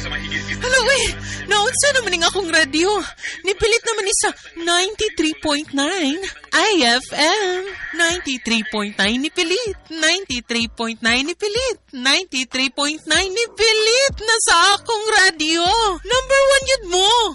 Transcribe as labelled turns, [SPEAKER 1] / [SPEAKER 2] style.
[SPEAKER 1] Hala, uy, naunsa naman nga akong radyo. Nipilit naman ni sa 93.9 IFM. 93.9 nipilit. 93.9 nipilit. 93.9 nipilit na sa akong radyo. Number 1 yun mo.